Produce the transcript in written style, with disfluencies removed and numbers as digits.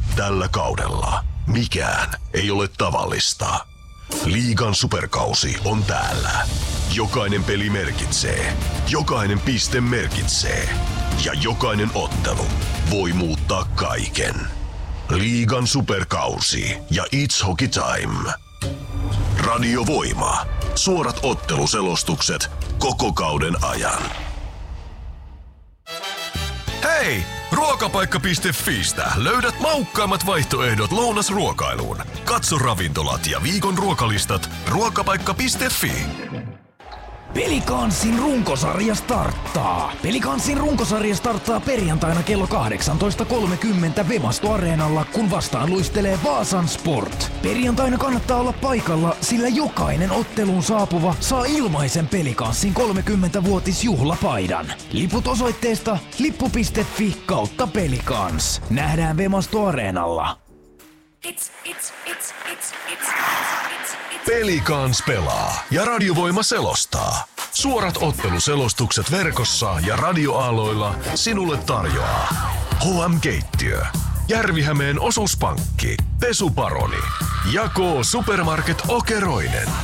Tällä kaudella mikään ei ole tavallista. Liigan superkausi on täällä. Jokainen peli merkitsee. Jokainen piste merkitsee. Ja jokainen ottelu voi muuttaa kaiken. Liigan superkausi ja It's Hockey Time. Radio Voima. Suorat otteluselostukset koko kauden ajan. Hei! Ruokapaikka.fiistä löydät maukkaimmat vaihtoehdot lounasruokailuun. Katso ravintolat ja viikon ruokalistat ruokapaikka.fi. Pelikansin runkosarja starttaa. Pelikansin runkosarja starttaa perjantaina kello 18.30 Vemasto Areenalla, kun vastaan luistelee Vaasan Sport. Perjantaina kannattaa olla paikalla, sillä jokainen otteluun saapuva saa ilmaisen Pelikansin 30-vuotisjuhlapaidan. Liput osoitteesta lippu.fi/Pelikans. Nähdään Vemasto Areenalla. Pelikans pelaa ja Radio Voima selostaa. Suorat otteluselostukset verkossa ja radioaaloilla sinulle tarjoaa HM-keittiö, Järvihämeen osuuspankki, Pesuparoni ja K-Supermarket Okeroinen.